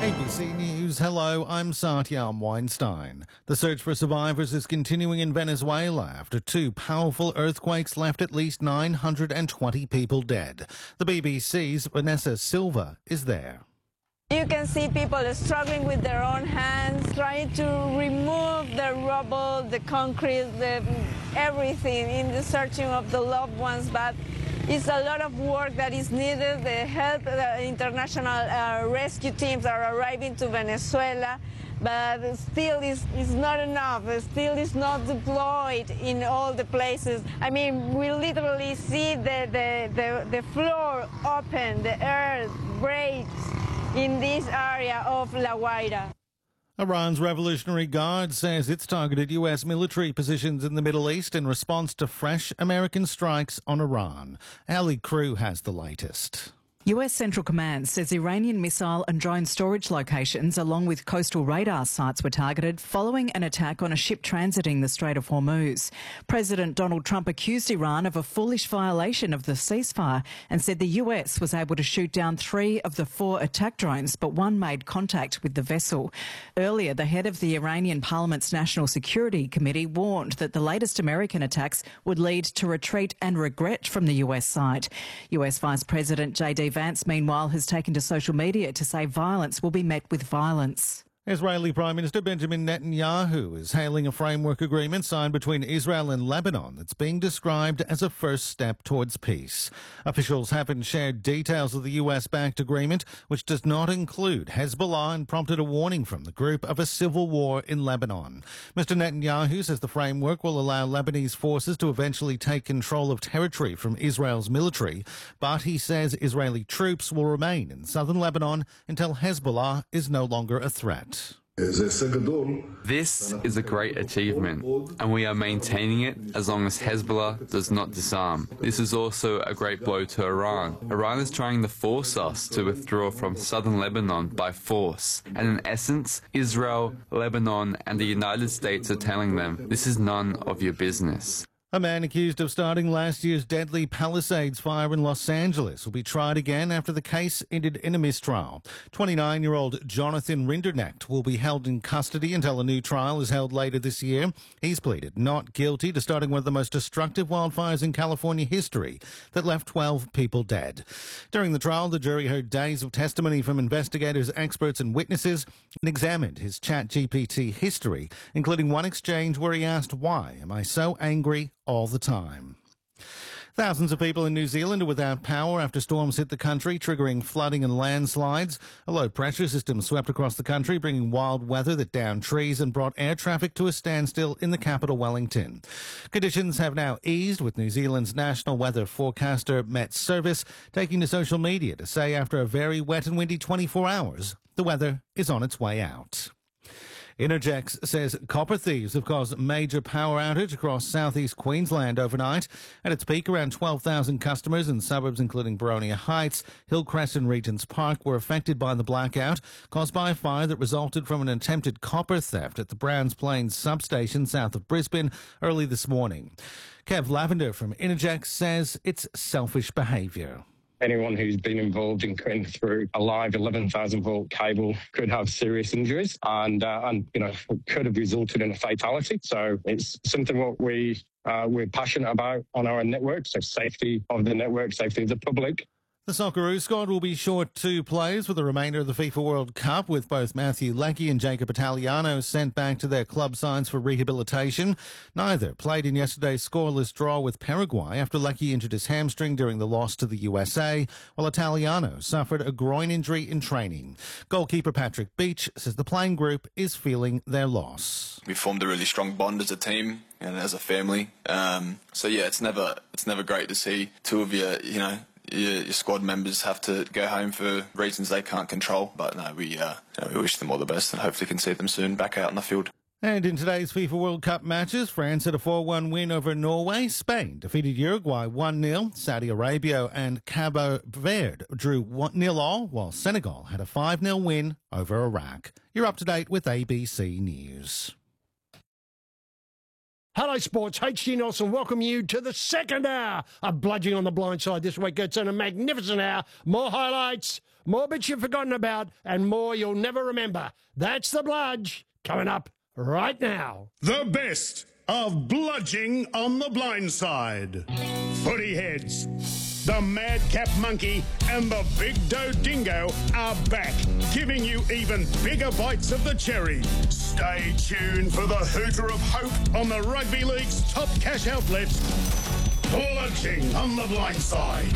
ABC News, hello, I'm Satyam Weinstein. The search for survivors is continuing in Venezuela after two powerful earthquakes left at least 920 people dead. The BBC's Vanessa Silva is there. You can see people struggling with their own hands, trying to remove the rubble, the concrete, everything in the searching of the loved ones, but it's a lot of work that is needed. The international rescue teams are arriving to Venezuela, but still is not enough. Still is not deployed in all the places. I mean, we literally see the floor open, the earth breaks in this area of La Guaira. Iran's Revolutionary Guard says it's targeted U.S. military positions in the Middle East in response to fresh American strikes on Iran. Ali Crew has the latest. US Central Command says Iranian missile and drone storage locations along with coastal radar sites were targeted following an attack on a ship transiting the Strait of Hormuz. President Donald Trump accused Iran of a foolish violation of the ceasefire and said the US was able to shoot down 3 of the 4 attack drones, but one made contact with the vessel. Earlier, the head of the Iranian Parliament's National Security Committee warned that the latest American attacks would lead to retreat and regret from the US side. US Vice President J.D. Vance, meanwhile, has taken to social media to say violence will be met with violence. Israeli Prime Minister Benjamin Netanyahu is hailing a framework agreement signed between Israel and Lebanon that's being described as a first step towards peace. Officials haven't shared details of the US-backed agreement, which does not include Hezbollah, and prompted a warning from the group of a civil war in Lebanon. Mr. Netanyahu says the framework will allow Lebanese forces to eventually take control of territory from Israel's military, but he says Israeli troops will remain in southern Lebanon until Hezbollah is no longer a threat. This is a great achievement, and we are maintaining it as long as Hezbollah does not disarm. This is also a great blow to Iran. Iran is trying to force us to withdraw from southern Lebanon by force, and in essence, Israel, Lebanon, and the United States are telling them, this is none of your business. A man accused of starting last year's deadly Palisades fire in Los Angeles will be tried again after the case ended in a mistrial. 29-year-old Jonathan Rinderknecht will be held in custody until a new trial is held later this year. He's pleaded not guilty to starting one of the most destructive wildfires in California history that left 12 people dead. During the trial, the jury heard days of testimony from investigators, experts and witnesses and examined his ChatGPT history, including one exchange where he asked, "Why am I so angry all the time?" Thousands of people in New Zealand are without power after storms hit the country, triggering flooding and landslides. A low-pressure system swept across the country, bringing wild weather that downed trees and brought air traffic to a standstill in the capital, Wellington. Conditions have now eased, with New Zealand's national weather forecaster Met Service taking to social media to say after a very wet and windy 24 hours, the weather is on its way out. Intergex says copper thieves have caused a major power outage across southeast Queensland overnight. At its peak, around 12,000 customers in suburbs including Boronia Heights, Hillcrest and Regents Park were affected by the blackout, caused by a fire that resulted from an attempted copper theft at the Browns Plains substation south of Brisbane early this morning. Kev Lavender from Intergex says it's selfish behaviour. Anyone who's been involved in cutting through a live 11,000 volt cable could have serious injuries and could have resulted in a fatality. So it's something what we're passionate about on our network. So safety of the network, safety of the public. The Socceroos squad will be short 2 players for the remainder of the FIFA World Cup, with both Matthew Leckie and Jacob Italiano sent back to their club sides for rehabilitation. Neither played in yesterday's scoreless draw with Paraguay after Leckie injured his hamstring during the loss to the USA, while Italiano suffered a groin injury in training. Goalkeeper Patrick Beach says the playing group is feeling their loss. We formed a really strong bond as a team and as a family. It's never great to see two of your squad members have to go home for reasons they can't control. But no, we wish them all the best and hopefully can see them soon back out in the field. And in today's FIFA World Cup matches, France had a 4-1 win over Norway. Spain defeated Uruguay 1-0. Saudi Arabia and Cabo Verde drew 1-0 all, while Senegal had a 5-0 win over Iraq. You're up to date with ABC News. Hello, Sports. HG Nelson, welcome you to the second hour of Bludgeoning on the Blind Side. This week it's in a magnificent hour. More highlights, more bits you've forgotten about, and more you'll never remember. That's the Bludge, coming up right now. The best of Bludging on the Blind Side. Footy heads. The Madcap Monkey and the Big Doe Dingo are back, giving you even bigger bites of the cherry. Stay tuned for the hooter of hope on the Rugby League's top cash outlets. Bludging on the Blind Side.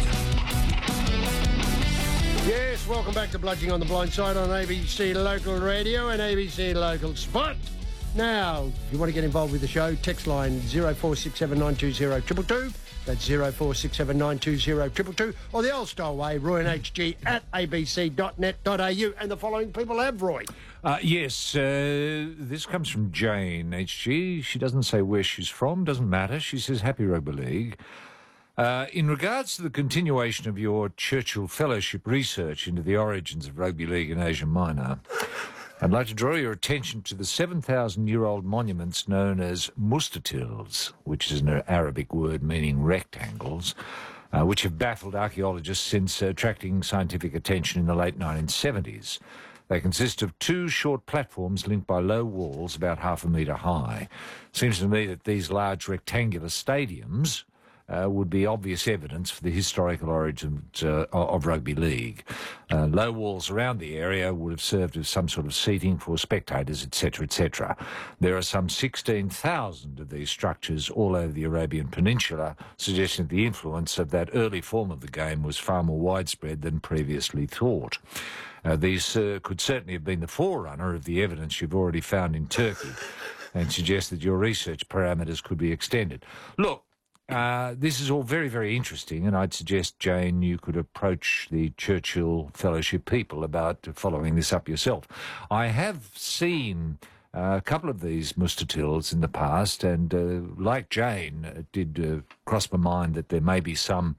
Yes, welcome back to Bludging on the Blind Side on ABC Local Radio and ABC Local Spot. Now, if you want to get involved with the show, text line 0467920222. That's 0467920222. Or the old style way, Roy and HG at abc.net.au. And the following people have, Roy. Yes, this comes from Jane, HG. She doesn't say where she's from, doesn't matter. She says, Happy Rugby League. In regards to the continuation of your Churchill Fellowship research into the origins of rugby league in Asia Minor, I'd like to draw your attention to the 7,000-year-old monuments known as mustatils, which is an Arabic word meaning rectangles, which have baffled archaeologists since attracting scientific attention in the late 1970s. They consist of two short platforms linked by low walls about half a metre high. Seems to me that these large rectangular stadiums would be obvious evidence for the historical origins of rugby league. Low walls around the area would have served as some sort of seating for spectators, etc., etc. There are some 16,000 of these structures all over the Arabian Peninsula, suggesting that the influence of that early form of the game was far more widespread than previously thought. These could certainly have been the forerunner of the evidence you've already found in Turkey, and suggest that your research parameters could be extended. Look, this is all very, very interesting, and I'd suggest, Jane, you could approach the Churchill Fellowship people about following this up yourself. I have seen a couple of these mustatils in the past, and like Jane, it did cross my mind that there may be some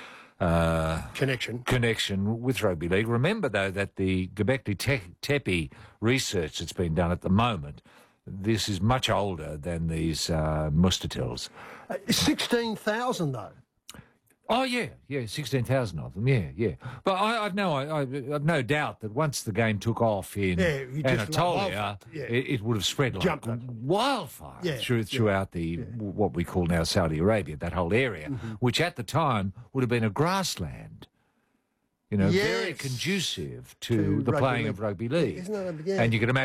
connection with rugby league. Remember, though, that the Göbekli Tepe research that's been done at the moment, this is much older than these mustatils. 16,000, though. Oh, yeah, 16,000 of them, yeah. But I've no doubt that once the game took off in Anatolia, it would have spread like wildfire throughout the what we call now Saudi Arabia, that whole area, which at the time would have been a grassland. You know, very conducive to the playing of rugby league. And you can imagine